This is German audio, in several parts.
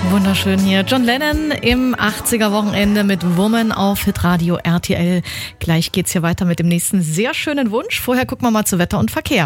Wunderschön hier. John Lennon im 80er-Wochenende mit Woman auf Hitradio RTL. Gleich geht's hier weiter mit dem nächsten sehr schönen Wunsch. Vorher gucken wir mal zu Wetter und Verkehr.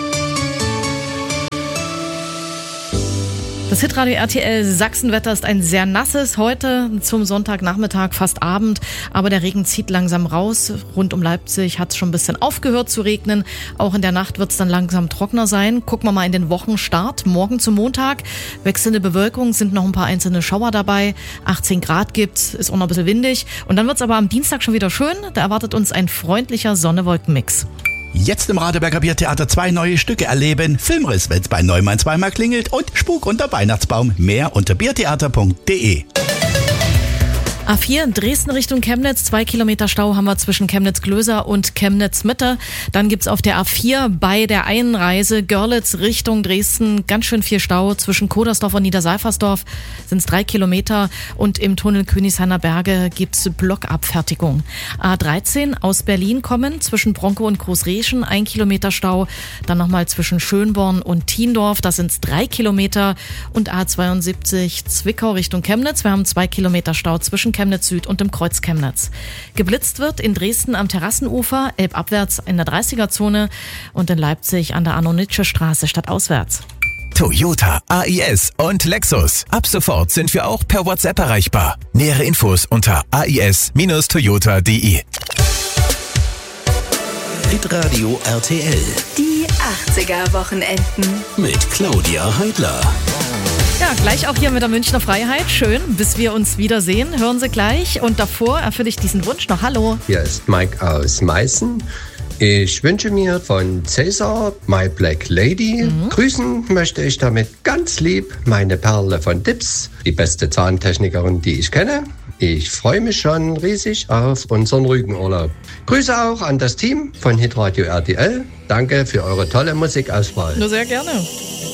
Das Hitradio RTL Sachsenwetter ist ein sehr nasses heute zum Sonntagnachmittag, fast Abend. Aber der Regen zieht langsam raus. Rund um Leipzig hat es schon ein bisschen aufgehört zu regnen. Auch in der Nacht wird es dann langsam trockener sein. Gucken wir mal in den Wochenstart. Morgen zum Montag. Wechselnde Bewölkung, sind noch ein paar einzelne Schauer dabei. 18 Grad gibt's, ist auch noch ein bisschen windig. Und dann wird es aber am Dienstag schon wieder schön. Da erwartet uns ein freundlicher Sonne-Wolken-Mix. Jetzt im Radeberger Biertheater 2 neue Stücke erleben. Filmriss, wenn's bei Neumann zweimal klingelt und Spuk unter Weihnachtsbaum. Mehr unter biertheater.de. A4 Dresden Richtung Chemnitz, 2 Kilometer Stau haben wir zwischen Chemnitz-Glöser und Chemnitz-Mitte. Dann gibt's auf der A4 bei der Einreise Görlitz Richtung Dresden ganz schön viel Stau. Zwischen Kodersdorf und Niederseifersdorf sind's 3 Kilometer und im Tunnel Königshainer Berge gibt's Blockabfertigung. A13 aus Berlin kommen zwischen Bronkow und Großreschen 1 Kilometer Stau. Dann nochmal zwischen Schönborn und Thiendorf, das sind's 3 Kilometer. Und A72 Zwickau Richtung Chemnitz, wir haben 2 Kilometer Stau zwischen Chemnitz Süd und im Kreuz Chemnitz. Geblitzt wird in Dresden am Terrassenufer, elbabwärts in der 30er-Zone und in Leipzig an der Arno-Nitsche-Straße stadtauswärts. Toyota, AIS und Lexus. Ab sofort sind wir auch per WhatsApp erreichbar. Nähere Infos unter ais-toyota.de. Hitradio RTL. Die 80er-Wochenenden. Mit Claudia Heidler. Ja, gleich auch hier mit der Münchner Freiheit. Schön, bis wir uns wiedersehen. Hören Sie gleich. Und davor erfülle ich diesen Wunsch noch. Hallo. Hier ist Mike aus Meißen. Ich wünsche mir von Cäsar My Black Lady. Grüßen möchte ich damit ganz lieb meine Perle von Dips, die beste Zahntechnikerin, die ich kenne. Ich freue mich schon riesig auf unseren Rügenurlaub. Grüße auch an das Team von Hitradio RTL. Danke für eure tolle Musikauswahl. Nur sehr gerne.